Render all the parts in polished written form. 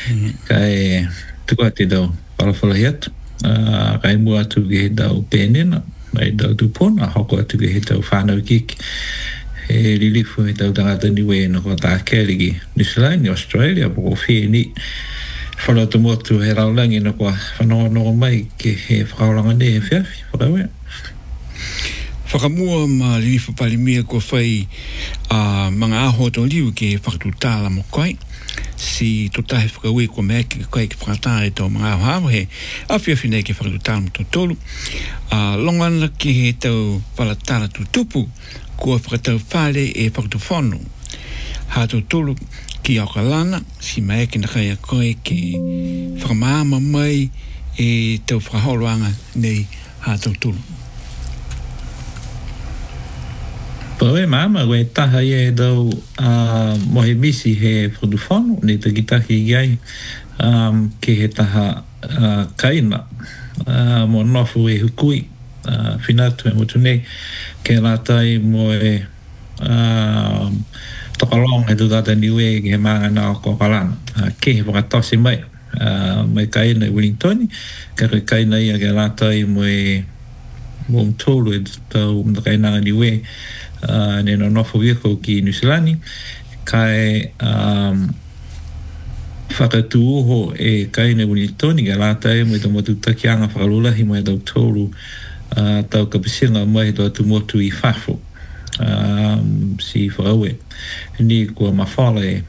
kai tuka te dau palafalahiat kai mua atu ki he dau pēnena mai dau tupona hoko atu ki he dau whanau kiki he lilifu he dau tangata niwe no ko tā kere ki New Zealand, Australia poko whini whanau motu he raulangi no ko whanau no mai ki he whakauranga ne he whiawhi whakawea whakamua ma lilifu palimia ko whai mga aho to liu ke whakatutala mo koe si totahe whakaue ko mea ki koe ki whakatare tau mga aho hawa he awhiawhi nei ke whakatutala mo totolu longana ki he tau palatara tutupu kua whakatau whare e whakatuwhonu ha totolu ki aukalana si mea ki nakai a koe ke whakamaama mai e tau whakaholoanga nei ha totolu. Pawe mama we taha ye dau mohe misi he whakatuwhonu ne te kitaki iai ke he taha kaina mo nofu e hukui whinatu e motu nei ke rātai mo e tokalong he tutata niwe ke he maanga nao ko kalana ke he whakatose mai mai kaina i Wellingtoni ke kaina ia ke rātai mo e mo mtolu e tau mtakainanga niwe ne no nofo wiko ki New Zealand kai whakatu uho e kaina i Wellingtoni ke rātai mo e tau motu takianga whakalulahi mo e tau tolu tau kapisinga mai tau atu motu i whafo si whakaue ni kua mawhale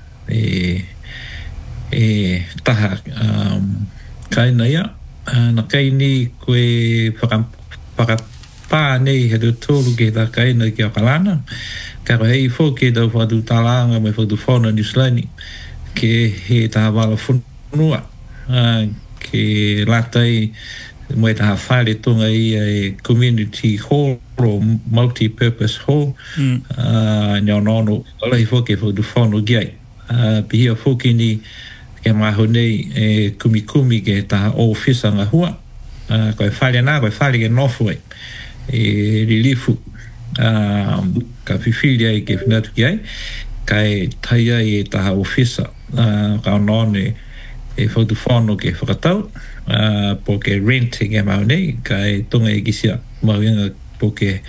e taha kaina ia na kaini koe whakapā nei he tolu ke ta kaina ki a kalana ka hei fo ke tau whatu talanga mai whatu whona New Zealand ke he taha wala whunua ke latai mai taha whare tonga ia e community hall o multi-purpose hall ni ono alai foke whatu whono giai pihia foke ni ke maho nei e kumi ke taha ofisa nga hua koe whare nā koe whare ke nofu e rilifu ka whiwhiri ai ke whinatu ki ai kai tai ai e taha ofisa ka onone e whatu whono ke whakatau po ke rent ke mau nei kai tonga e kisia mau inga po ke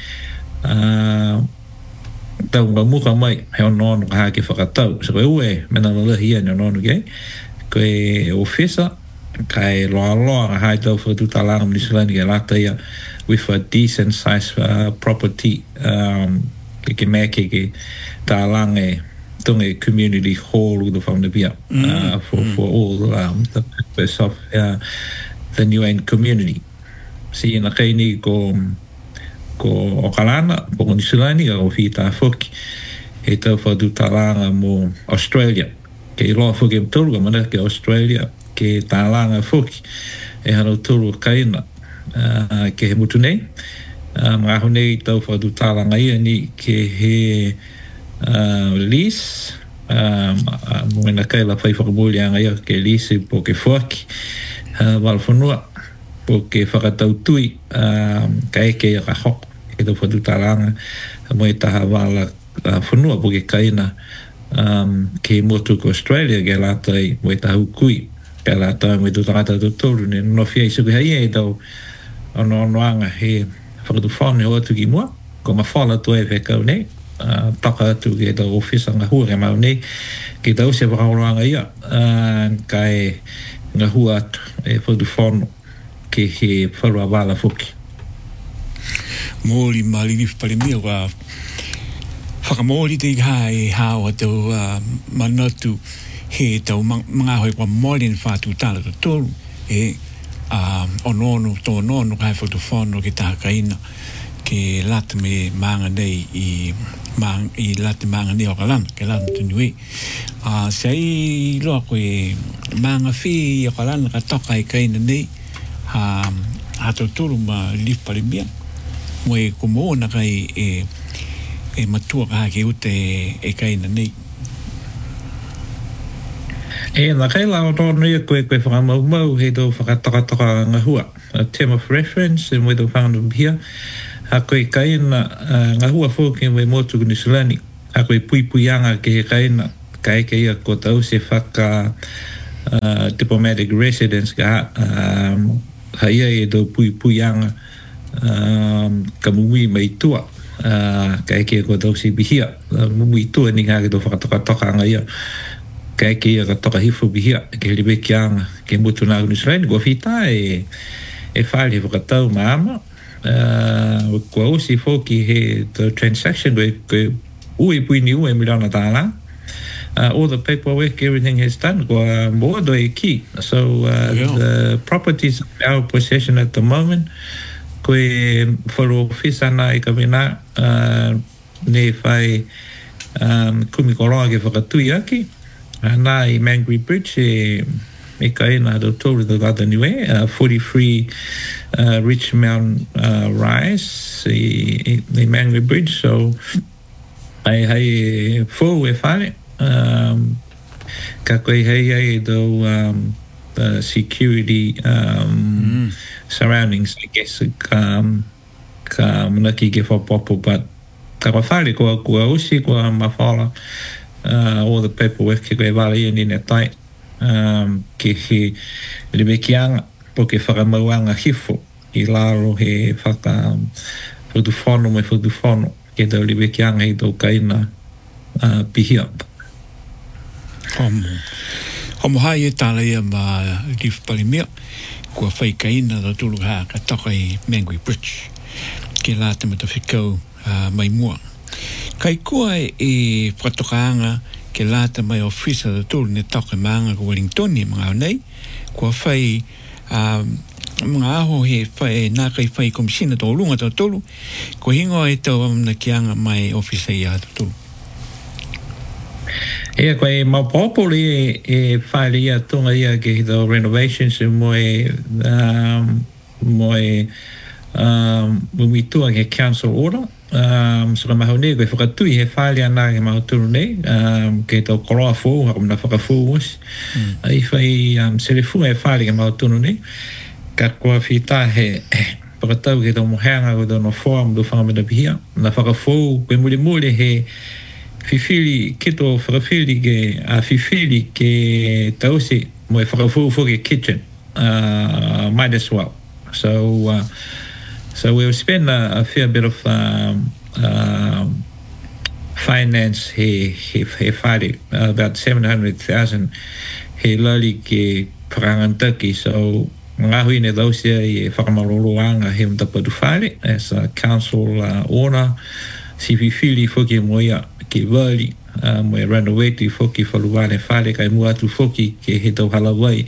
tau ngā muka mai he onono ka hake whakatau so koe ue mena lalahi ia ni onono ke koe ofisa kai loa ka hai tau whatu talanga New Zealand ke lata ia with a decent size property ke mea ke talanga e tonga e community hall uta whaunapia for all the purpose of the New Zealand community. Si ina kaini ko Okalana, po New Zealand o whita whoki he tau whatu talanga mo Australia. Ke iloa whoki am tolu ka mana ke Australia ke talanga whoki e hano tolu kaina ke he mutu nei. Mga honei tau whatu talanga ia ni ke he lease mōna kai la whai whakamuli anga ia ke lease po ke whaki walwhanua po ke whakatau tui ka eke ia ka hoko ke tau whatu talanga mo e taha wala whanua po ke kaina ke motu ko Australia ke latai mo e taha ukui ke latai mo e tu tangata totolu ne no whia i suki hai e tau ono anga he whakatu whane o atu ki mua ko ma whala tu e whekau nei taka atu ke tau ofisa ngā hua ke mau nei ke tau se whakaoroanga ia kai ngā hua atu e whatu whono ke he wharua wala whuki. Mōri malirifu parimia wa whakamōri te iha e hawa tau manatu he tau mga hoi kwa mōri ni whātu tāla to tolu e onono tō onono kai whatu whono ke taha kaina ke lata me maanga nei i lata maanga nei o kalana ke lata tunui sei loa koe maanga whi o kalana ka toka i kaina nei ha totoro ma lifu parimia mo e kumona kai e matua ka ke ute e kaina nei e na kai la o tono ia koe whakamau he tō whakataka ngā hua a term of reference e mo e tō whangandu pia ha koe kaina ngā hua whoki mo e motu ku New Zealand ha koe pui anga ke he kaina ka eke ia ko tau se whaka diplomatic residence ka haia e do puyanga ka mui mai tua ka ke ko do si bihia mui tua ni nga do toka nga ia ka ke ka toka hifu bihia ke libe kianga ke mutu na Israel go fita e fale ka tau mama ko si foki he the transaction go ui puini ue miliona tala all the paperwork, everything is done. More do key. So the properties in our possession at the moment, koe for office ana I kamina ne fai kumi koroa ke whakatui aki ana I Mangry Bridge e kaina do tōru the other niwe 43 Richmond Rise e Mangry Bridge. So ai fōu e whare ka koe hei do the security surroundings, I guess, ka manaki ke whapopo, but ka whare kua usi, kua mawhala, all the paperwork ke koe wale i nina tai, ke he rebekianga, po ke whakamauanga hifo, I laro he whakawhanu me whakawhanu, ke tau rebekianga I tau kaina pihia. Homo hai e tāla ia ma Leaf Palimia, kua whaikaina da tulu ha ka toka I Mangry Bridge, ke la te mata whikau mai mua. Kai kua e whatokaanga ke la te mai ofisa da tulu ne toka maanga ko Wellington I mga nei, kua whai mga aho he whai nā kai whai komisina tō lunga tō tulu, ko hingo e tau amna kianga mai ofisa I a tō tulu. Ia koe maupopoli e whaere ia tunga ia ke hito renovations e moe mumitua ke council order. So ka maho nei koe whakatui he whaere ana ke maho turu nei ke hito koroa fōu, hako mna whakafōu was. I whai serefu e whaere ke maho turu nei. Ka kua whita he whakatau ke hito moheanga ko tono whoa mdo whangamena pihia. Na whakafōu koe mule he fifili kito whakawhiri ke fifili ke tausi mo e whakawhuru ke kitchen might as well. So we'll spend a fair bit of finance he whare about 700,000 he lali ke Parangantaki. So ngā hui ne tausi I whakamaroroanga he mtapatu whare as a council order si fifili whoki moia ke wali mo e renovate foki whaluwane whare kai mua atu foki ke he tau halawai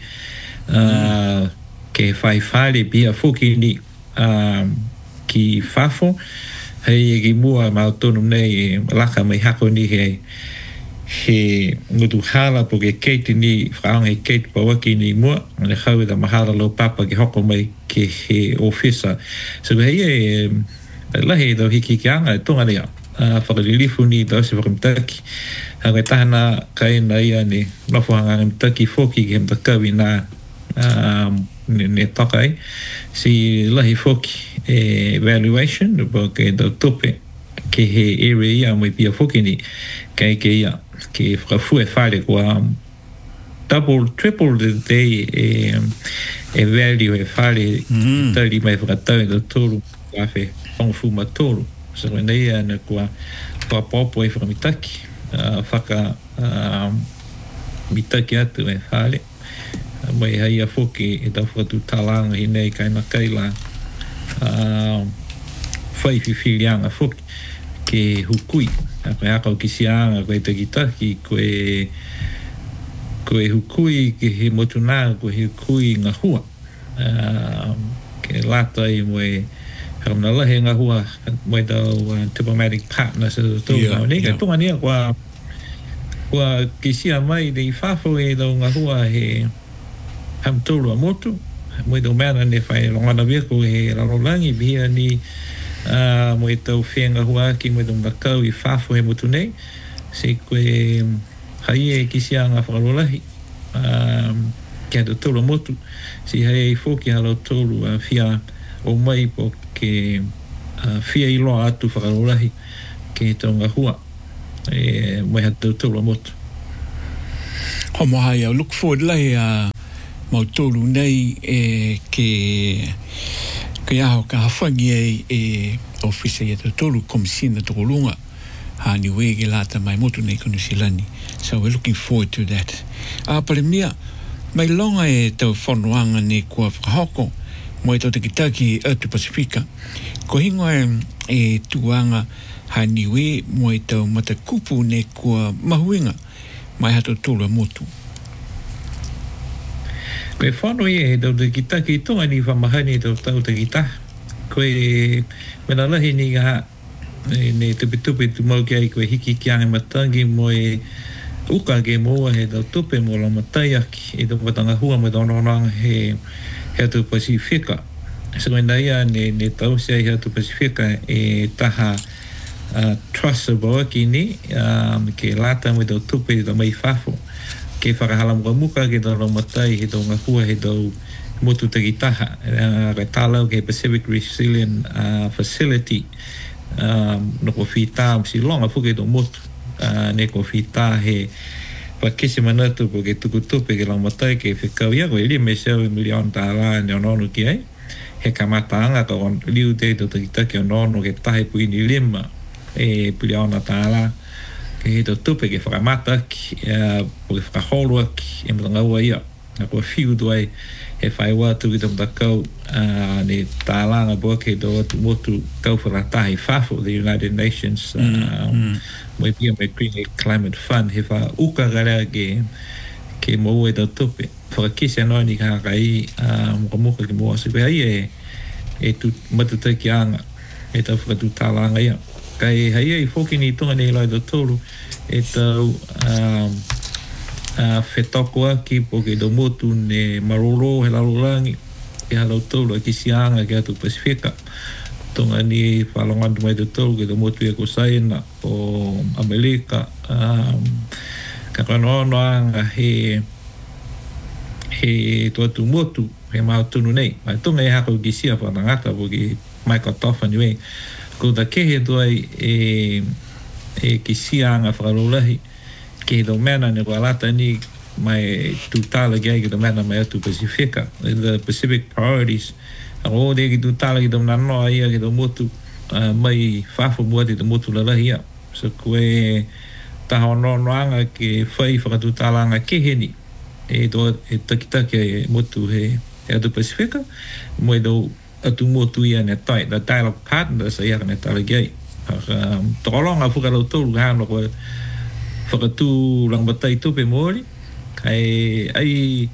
ke whai whare pia foki ni ki whafo hei e ki mua mautonu nei laka mai hako ni he ngutu hala po ke keiti ni whaanga he keiti pawaki ni mua ne hau da mahala lo papa ke hoko mai ke he officer. So hei e lahi tau hiki ki anga e tonga rea whakarilifu ni tau se whakamtaki hangai tahana kaina ia ni nofu hanga mtaki foki ke mtakawi na ne takai si lahi foki evaluation po ke tau tope ke he area ia mai pia foki ni kai ke ia ke whakafu e whare kua double, triple the day e value e whare tari mai whakatau e tau toru kafe whangafu ma toru. So nei ana kua popo e whakamitaki whaka mitaki atu e whare mai hai a whoki e tau whakatu talanga I nei kaina kaila whaiwhiwhirianga whoki ke hukui a koe akau ki sianga koe takitaki koe hukui ke he motunanga koe hukui ngā hua ke lata I moe Kamna lahe ngā hua moe tau diplomatic partners e tau ngā nei ka tunga nia kua kisia mai dei whafo e tau ngā hua he hamtoro a motu moe tau mea ne whai rongana weko he rarolangi bihia ni moe tau whenga hua ki moe tau makau I whafo he motu nei se koe hai e kisia ngā whakarolahi ki hatu toro a motu si hai e whoki halo toro whia o mai po ke whia I loa atu whakarolahi ke tau ngā hua moe hatu toro a motu. Homo hai au look forward lai mautolu nei ke aho ka hawhangi ofisa ia tolu komisina tokolunga niwe ke lata mai motu nei kunu silani. So we're looking forward to that. Pare mia, mai longa tau whanuanga ne kua whakahoko mo tau takitaki Earth Pasifika. Ko hingoa tuanga niwe mo tau matakupu ne kua mahuinga mai hato tolu motu. Koe whanau he tau takitaki tonga ni whamahani tau takita. Koe mena lahi ni ha ne tupi tu mau ki ai koe hiki ki ange matangi mo uka ke moa he tau tupe mo la matai aki tau patanga hua mo tau nonanga he tau Pasifika. So wena ia ne tau sea he tau Pasifika taha trustable aki ni ke lata mo tau tupe tau mai whafo. Ke whakahala muka ke tau matai he tau ngahua he tau motu takitaha. Kai tālau ke Pacific Resilient Facility no ko fita si longa fuke do motu ne ko fita he pa kisi manatu po ke tukutupe ke lamata ke fikau ia ko ili me se milion tala ne ono ki ai he kamatanga ko liu te to kita ke ono ke tahe puini lima milion tala ke to tupe ke whakamata ki po ke whakaholo ki e mga ua ia ko fiu doai he whai watu ki tam takau ne tālanga boa ke do motu kau wharatahi whafo the United Nations mai pia mai Green Climate Fund he wha uka gara ke mo e tau tupe whakakisi anoi ni ka kai muka ke mua sipe hai tu matutai ki anga e tau whakatu tālanga ia kai hai whoki ni tonga nei lai do tolu e tau whetoko aki po ke do motu ne maroro he lalurangi ke halau tolu ki sianga ke atu Pasifika tonga ni whalongandu mai do tolu ke do motu e ko saina o Amerika ka kanono anga he tuatu motu he mautunu nei mai tonga e hako ki sia whanangata po ki Michael Toffan iwe ko da kehe doai ki sianga whakalolahi ke do mena ne ko alata ni mai tutala ke do mena mai atu Pasifika the Pacific priorities o de ki tutala ki do nano ia ke do motu mai fafo mo de motu la ia so ko ta hono noanga ke fai fa tutala nga ke heni do takita ke motu he atu Pasifika mo do atu motu ia ne tai the dialogue partner sa ia ne tala ke tolonga fuka lo tolu ha no ko whakatu lang batai tupe mori kai ai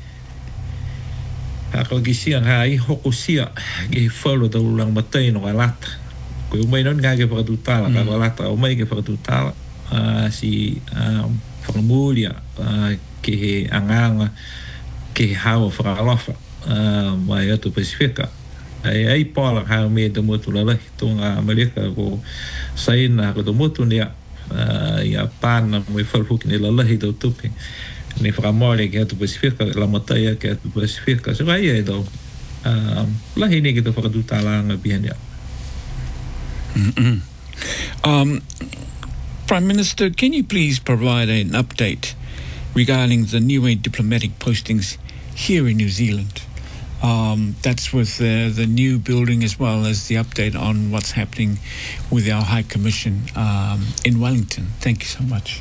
ako gisia ai hoko sia ke whalo tau lang batai no alata ko umai non ga ke whakatu tala ka alata umai ke whakatu tala si whakamulia ke he anganga ke he hawa whakalofa mai atu Pasifika ai pala hao me te motu lalaki tonga Amerika ko saina ko te motu nia ia pana mo falfuki ne la lahi do tupe ne whakamore ke atu Pasifika la mataya ke atu Pasifika so ai e do lahi ne ke to whakatu tālanga pihania. Prime Minister, can you please provide an update regarding the new diplomatic postings here in New Zealand? That's with the new building as well as the update on what's happening with our High Commission in Wellington. Thank you so much.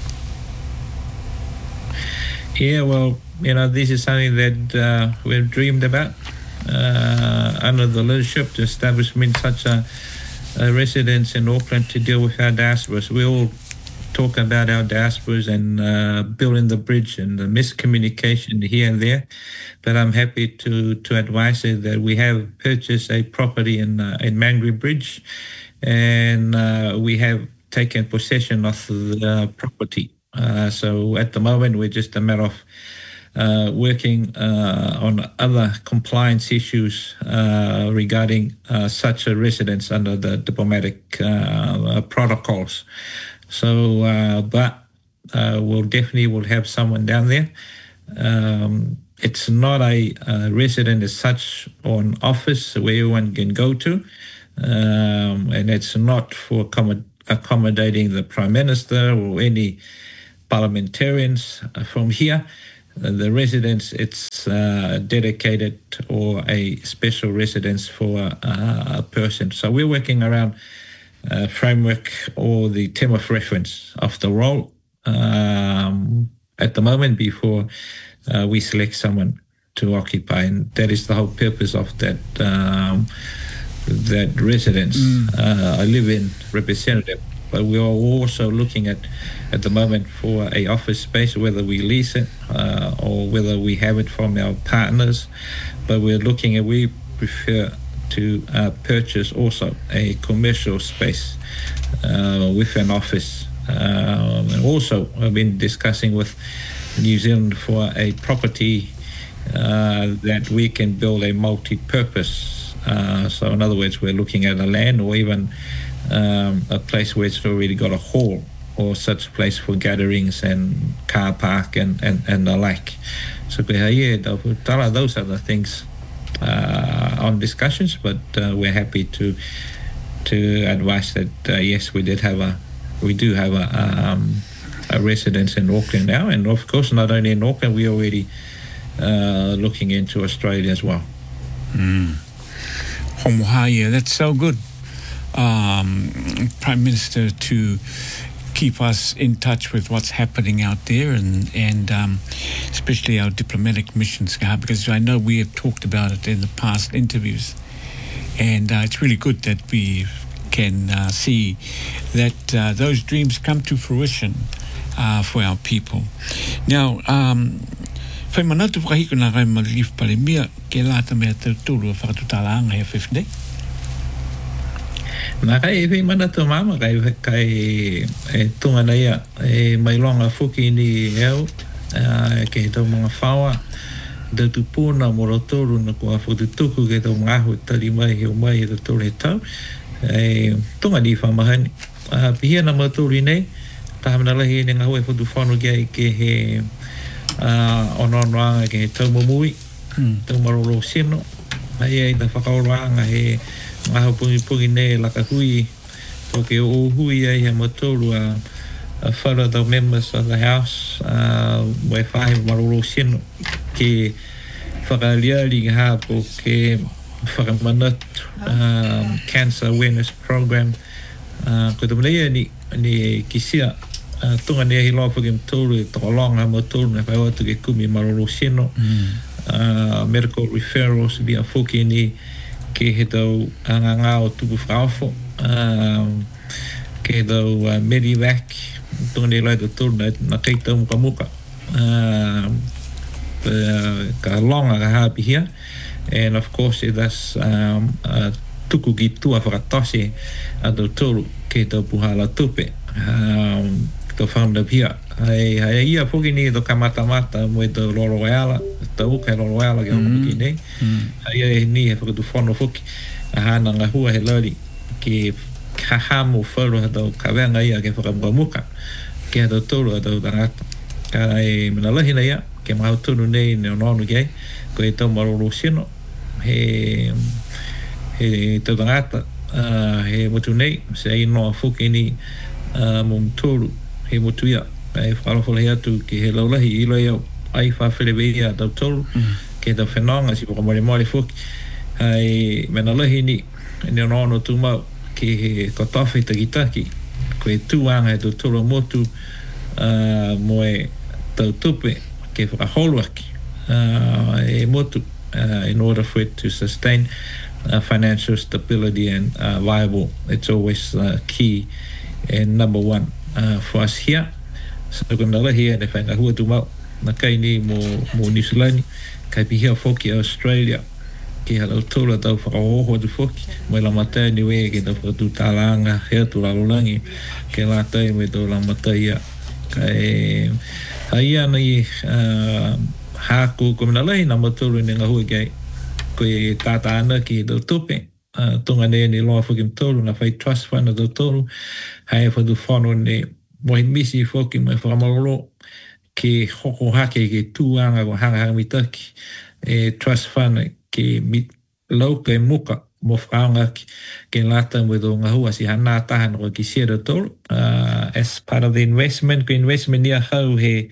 Yeah, well, this is something that we've dreamed about under the leadership to establishment such a residence in Auckland to deal with our diasporas. We all talk about our diasporas and building the bridge and the miscommunication here and there. But I'm happy to advise you that we have purchased a property in Mangere Bridge, and we have taken possession of the property. So at the moment, we're just a matter of working on other compliance issues regarding such a residence under the diplomatic protocols. So, but we'll definitely have someone down there. It's not a resident as such or an office where everyone can go to, and it's not for accommodating the Prime Minister or any parliamentarians from here. The residence, it's dedicated or a special residence for a person. So we're working around framework or the term of reference of the role at the moment before we select someone to occupy, and that is the whole purpose of that that residence. I live in representative, but we are also looking at the moment for a office space, whether we lease it or whether we have it from our partners. But we're looking at, we prefer to purchase also a commercial space with an office. And also, I've been discussing with New Zealand for a property that we can build a multi-purpose. So in other words, we're looking at a land or even a place where it's already got a hall or such place for gatherings and car park and the like. So those are the things on discussions, but we're happy to advise that yes, we do have a residence in Auckland now, and of course not only in Auckland, we're already looking into Australia as well. Yeah, that's so good, Prime Minister, to keep us in touch with what's happening out there, and especially our diplomatic missions, because I know we have talked about it in the past interviews, and it's really good that we can see that those dreams come to fruition for our people. Now, whai manatu whakahiko nā kai malif palemia ke lata mea tauturu a whakatutalaanga hea whiwhinei? Nā kai e whi manatu mama kai e tunga nei e mailonga whuki ni eo ke he tau mga whaua tautu pūna moro toru na kua whututuku ke tau mga ahu tari mai heo mai e tau he tau e tunga ni whamahani pihia na maturi nei tahamana lahi e ngā hoi whutu whanu ke he onoanga ke he tau mamui tau maroro sino mai e ta whakaoroanga he ngaho pungi nei laka hui o ke o hui ai he matoru a whara tau members of the house wai whahe maroro sino ke whakaliari ke hapo ke whakamanatu cancer awareness program ko tamu nei ni kisia tunga nei hi loa whake matoru e tokolonga matoru na whai watu ke kumi maroro sino medical referrals bia whuki ni ke he tau ngā o tuku whaafo ke he tau Medivac tunga nei lai tau na kei tau muka ka longa ka hapi hia, and of course it does tuku ki tua whakatose a tau tolu ke tau puhala tupe tau whanau pia hai ia whuki ni tau kamata mo e tau loro eala tau uka loro eala ke honga puki nei hai ia ni he whakatu whono whuki a hana ngā hua he lori ke hahamu wharu ha tau kawenga ia ke whakamuka ke tau tolu a tau tangata ka e mina lahina ia ke mahu tunu nei ne ononu ki ai ko e tau maroro sino he tau tangata he motu nei se ai noa whuki ni mum tolu he motu ia e whakarofola hi atu ki he laulahi ilo iau ai whawhelewe ia tau tolu ke tau whenonga si waka mori whuki ai mena lahi ni ne ono tu mau ki he kotofi takitaki ko e tuanga e tau tolu motu mo e tau tupe ke whakaholuaki e motu in order for it to sustain financial stability and viable. It's always key and number one for us here. So kona lahi e whainga hua tu mau na kai ni mo New Zealand kai pihia whoki Australia ki halau tōra tau whakahoho tu whoki mai la matai ni wea ke tau whakatu tālanga hea tu lalulangi ke la tai me tau la matai ia kai haia nei hāku ko mina lahi na maturu ni ngā hua kai ko e tāta ana ki tau tupe tunga nei ni loa whuki mtoru na whai trust fund tau toru hai whatu whono ne mohi misi whoki mai whakamororo ke hoko hake ke tūanga ko hanga mitaki e trust fund ke lauka e muka mo whakaonga ke lata mo do ngahua si hana tahan o ki sira tolu. As part of the investment, ko investment ia hau he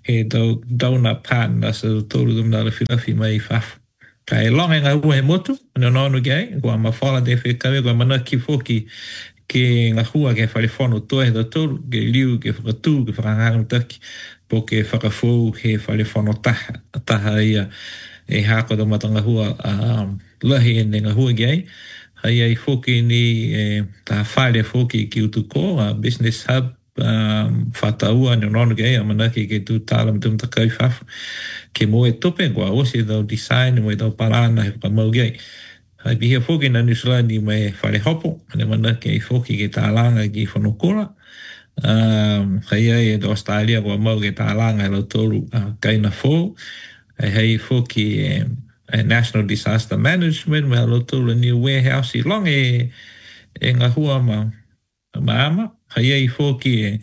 donor partner so tolu dum na filafi mai fafu. Ka e longa ngahua he motu, no nonu gai, ko ama whala de whikawe, ko mana ki foki ke ngahua ke whalifono toa he tolu, ke liu, ke whakatū, ke whakangangu taki, po ke whakafou he whalifono taha ia e hako do matanga hua lahi e ngahua gai. Hai ai foki ni ta whare foki ki utuko, business hub, whataua ni nonu gai, amanaki ke tu tālam tum takai whafu. Ke moe tope, kua osi dau design, moe dau parana he whakamau gai. Hai bihia foki na Nusilani mai whare hopo, ane manaki ai foki ke tālanga ki whanokora. Hai ai e do Australia kua mau ke tālanga e lau tolu kaina fō. Hei foki National Disaster Management, me alo tolu new warehouse I long e ngahua ma. Hei ai foki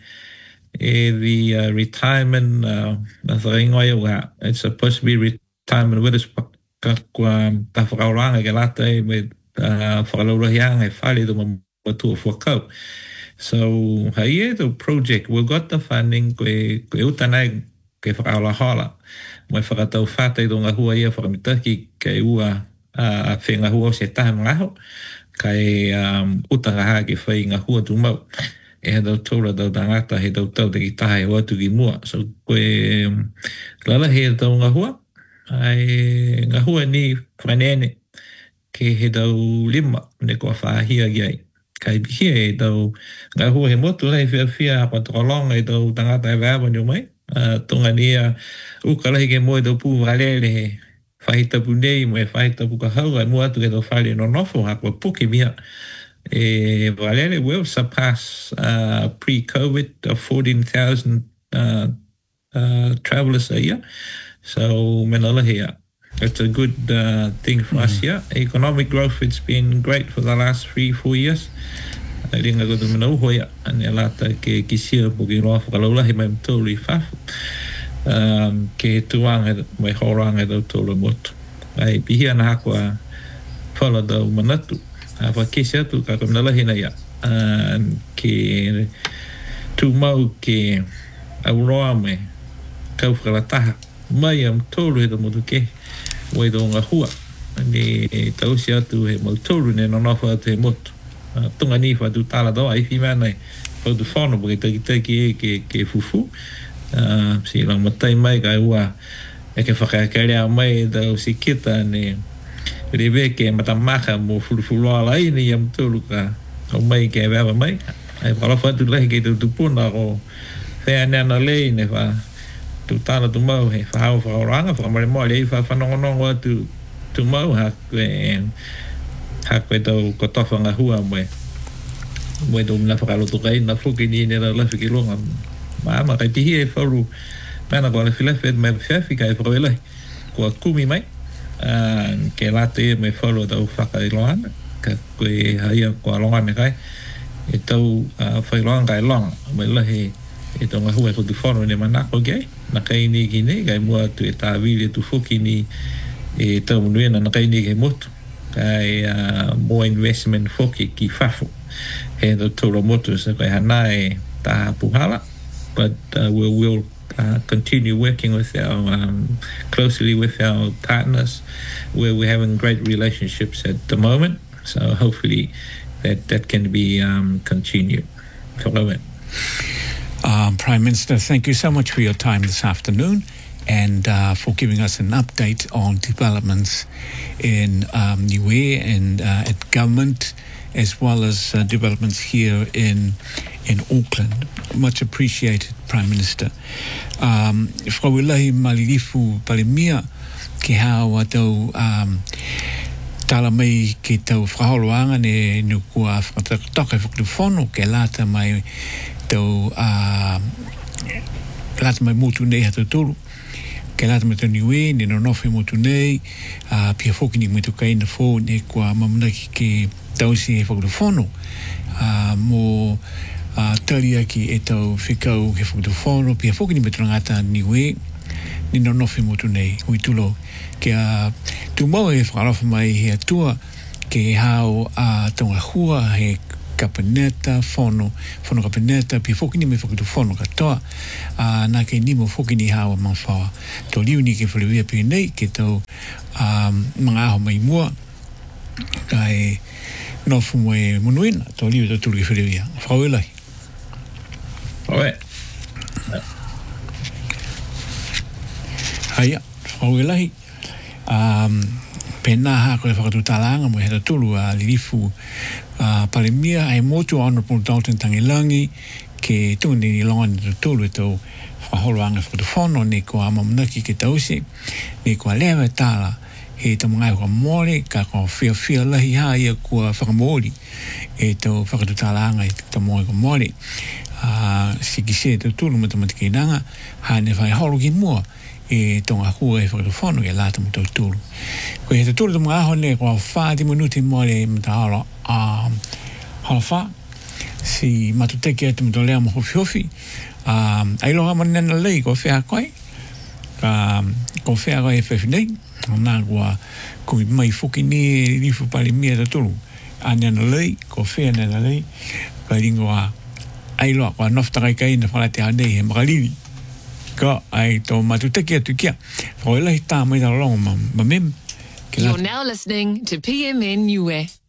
the retirement, it's supposed to be retirement with us, kua ta whakauranga ke lata e me whakalaurahianga e whale do matua whakau. So hei the project, we got the funding, koe utanai ke whakaulahala. Mai whakatau whātai do ngahua ia whakamitaki kei ua whi ngahua o se taha ngaho kai utanga haa ke whai ngahua tu mau e he dau tōra dau tangata he dau tau te ki taha e watu ki mua so koe lala he dau ngahua ai ngahua ni whanene ke he dau lima ne kua whahia giai kai bihia e dau ngahua he motu lai whia hapa tokalonga e dau tangata e wāwa ni o mai tonga nia ukalahi ke moe do pu valele he whahita punei mo e whahita puka hau ai mua atu ke do whale no nofo hako puke mia e valele will surpass pre-COVID 14,000 travelers a year so menala here it's a good thing for us here economic growth it's been great for the last 3-4 years ringa ko tu menau hoia ane lata ke kisia puki roa whakalaulahi mai mtoli whafu ke tuanga mai horanga dau tolo motu ai pihia na hako whala dau manatu a whakesi atu ka kamnalahi na ia ke tu mau ke auroa me kau whakalataha mai am tolu he da motu ke wai do ngahua ane tausi atu he mau tolu ne nonofa atu he motu tunga ni fa tu tala do ai fi mana fa tu fono porque taki ke fufu si lang matai mai ka ua e ke fa ka rea mai da sikita ne rive ke matamaha mo fulfulu ala ini yam tulu ka o mai ke va mai ai para fa tu lai ke tu puna o fe ana le ne fa tu tala tu mau he fa ranga fa mai mo le fa no tu mau ha hako e tau kotofa ngahua moe do mna whakaloto kai na whuki ni nera lafi ki longa maama kai pihi e whauru mana kua lafi lafi me whiawhi kai whakawelai kua kumi mai ke lata e me whauru tau whakailoana ka koe haia kua longane kai e tau whailoana kai longa mai lahi e tau ngahua e kutu whono ne manako gai na kai ni ki ne kai mua tu e tāwili tu whuki ni e tau munuena na kai ni ke motu kai more investment foki ki fafu he do toro motu so kai hana e ta puhala but we will continue working with our closely with our partners where we're having great relationships at the moment so hopefully that can be continued. Prime Minister, thank you so much for your time this afternoon and for giving us an update on developments in Niue and at government, as well as developments here in Auckland. Much appreciated, Prime Minister. Whakawelahi malirifu palemia ke hawa tau tala mai ki tau whaholoanga ne nukua whakataka whakatufono ke lata mai tau lata mai motu nei hatu tolu ke lata mai tau niwe ne no nofi motu nei pia whoki ni mitu kaina fo ne kua mamanaki ke tau si he whakatufono mo taria ki e tau whikau he whakatufono pia whoki ni mitu ngata niwe ni no nofi motu nei hui tulo ke tu mau e whakarofa mai he atua ke hao tonga hua he kapaneta fono kapaneta pi foki ni me foki tu fono katoa na ke ni mo foki ni hao mawhawa to liu ni ke whalewia pi nei ke tau mga aho mai mua kai nofu mo e munuina to liu to tulu ke whalewia whauelai Oe. Haia whauelai pena ha ko e whakatutalanga mo he tulu a lirifu Palemia ai motu Honorable Dalton Tangilangi ke tūni ni longa ni tūlu tau whaholoanga whakatuwhono ne ko amamunaki ke tausi ne ko lewa tāla he ta mga ko mōre ka ko whia lahi ha ia kua whakamōri e tau whakatutalanga e ta mōre ko mōre siki se tau tūlu matamati ke nanga ha ne whai holo ki mua e tonga hua e whakatuwhono e lata mo tau tūlu ko he ta tūlu ta mga aho ne ko whaati minuti mōre mata hala wha si matuteke atu mto lea mo hofi ai loha manena lei ko whea koe ko whea koe e whewhinei nā kua kumi mai fuki ni rifu Palemia ta tulu a nena lei ko whea nena lei ka ringoa ai loha kua noftakai kai na whalate hanei he makaliri ka ai tō matuteke atu kia whaoelahi tā mai talo longo ma mem You're now listening to PMN Niue.